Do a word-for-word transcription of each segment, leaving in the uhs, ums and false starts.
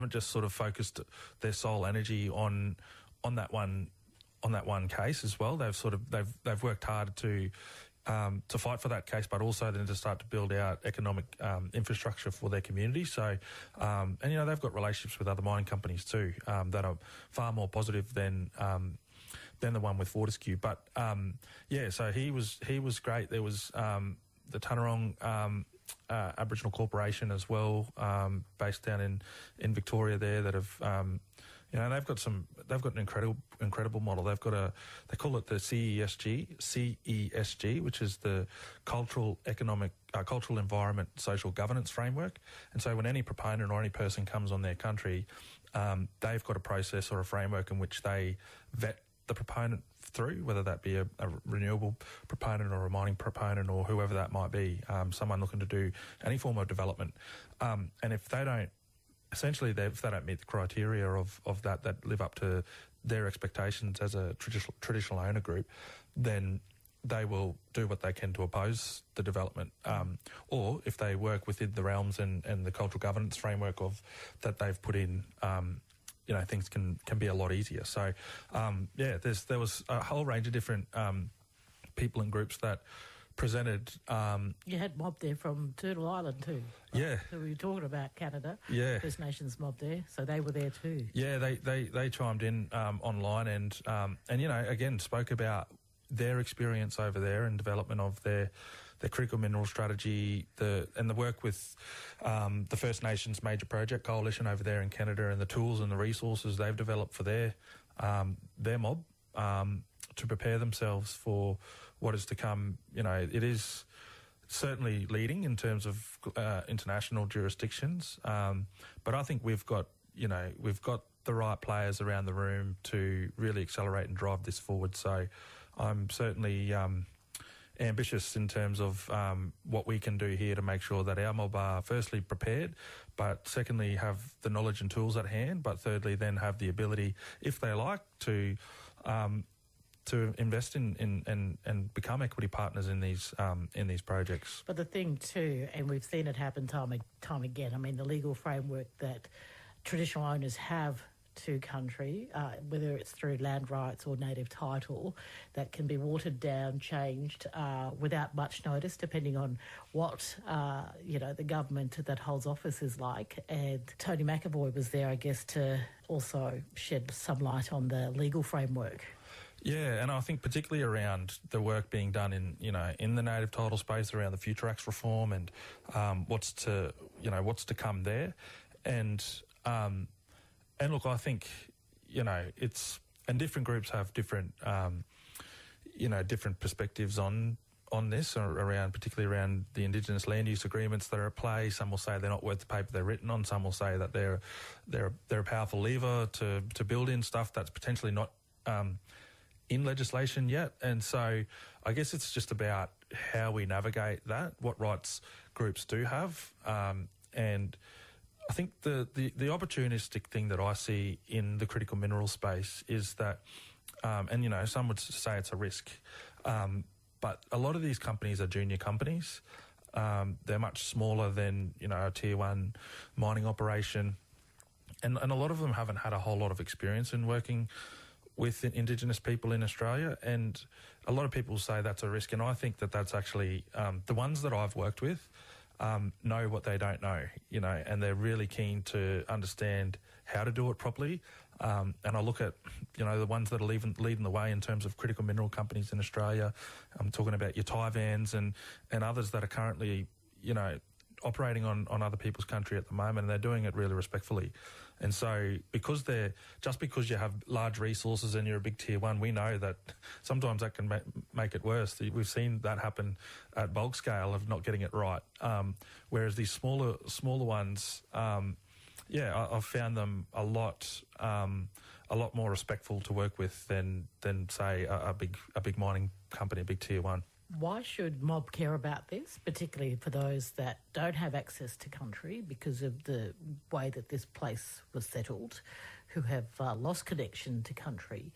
just sort of focused their sole energy on on that one on that one case as well. They've sort of they've they've worked hard to um, to fight for that case, but also then to start to build out economic um, infrastructure for their community. So, um, and you know, they've got relationships with other mining companies too um, that are far more positive than um, than the one with Fortescue. But um, yeah, so he was he was great. There was um, the Tanarong Um, Uh, Aboriginal Corporation as well, um, based down in, in Victoria there, that have, um, you know, they've got some, they've got an incredible, incredible model. They've got a, they call it the C E S G, C E S G, which is the Cultural Economic, uh, Cultural Environment Social Governance Framework. And so when any proponent or any person comes on their country, um, they've got a process or a framework in which they vet the proponent through, whether that be a, a renewable proponent or a mining proponent or whoever that might be, um, someone looking to do any form of development. Um, and if they don't, essentially, they, if they don't meet the criteria of, of that, that live up to their expectations as a traditional, traditional owner group, then they will do what they can to oppose the development. Um, or if they work within the realms and, and the cultural governance framework of that they've put in, um, you know, things can, can be a lot easier. So, um, yeah, there's, there was a whole range of different um, people and groups that presented. Um, you had mob there from Turtle Island too. Right? Yeah. So we were talking about Canada. Yeah. First Nations mob there. So they were there too. Yeah, they, they, they chimed in um, online and, um, and, you know, again, spoke about their experience over there and development of their their critical mineral strategy, the and the work with um, the First Nations Major Project Coalition over there in Canada, and the tools and the resources they've developed for their um, their mob um, to prepare themselves for what is to come. You know, it is certainly leading in terms of uh, international jurisdictions, um, but I think we've got you know we've got the right players around the room to really accelerate and drive this forward. So I'm certainly um, ambitious in terms of um, what we can do here to make sure that our mob are firstly prepared, but secondly have the knowledge and tools at hand, but thirdly then have the ability, if they like, to um, to invest in, in and, and become equity partners in these um, in these projects. But the thing too, and we've seen it happen time and time again, I mean the legal framework that traditional owners have to country, uh, whether it's through land rights or native title, that can be watered down, changed uh, without much notice, depending on what uh, you know the government that holds office is like. And Tony McAvoy was there, I guess, to also shed some light on the legal framework. Yeah, and I think particularly around the work being done in, you know, in the native title space around the Future Acts reform and um, what's to, you know, what's to come there, and. Um, And look, I think, you know, it's, and different groups have different, um, you know, different perspectives on, on this, or around, particularly around the Indigenous land use agreements that are at play. Some will say they're not worth the paper they're written on. Some will say that they're, they're, they're a powerful lever to, to build in stuff that's potentially not, um, in legislation yet. And so I guess it's just about how we navigate that, what rights groups do have, um, and, I think the, the, the opportunistic thing that I see in the critical mineral space is that, um, and you know, some would say it's a risk, um, but a lot of these companies are junior companies. Um, they're much smaller than, you know, a tier one mining operation. And, and a lot of them haven't had a whole lot of experience in working with Indigenous people in Australia. And a lot of people say that's a risk. And I think that that's actually, um, the ones that I've worked with, Um, know what they don't know, you know, and they're really keen to understand how to do it properly. Um, and I look at, you know, the ones that are leading, leading the way in terms of critical mineral companies in Australia. I'm talking about your Tyvans and, and others that are currently, you know, operating on, on other people's country at the moment, and they're doing it really respectfully. And so because they're, just because you have large resources and you're a big tier one, we know that sometimes that can ma- make it worse. We've seen that happen at bulk scale of not getting it right. Um, whereas these smaller, smaller ones, um, yeah, I, I've found them a lot, um, a lot more respectful to work with than, than say a, a big, a big mining company, a big tier one. Why should mob care about this, particularly for those that don't have access to country because of the way that this place was settled, who have uh, lost connection to country?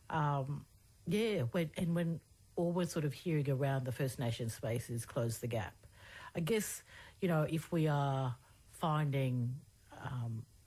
Um, yeah, when, and when all we're sort of hearing around the First Nation space is close the gap. I guess, you know, if we are finding um,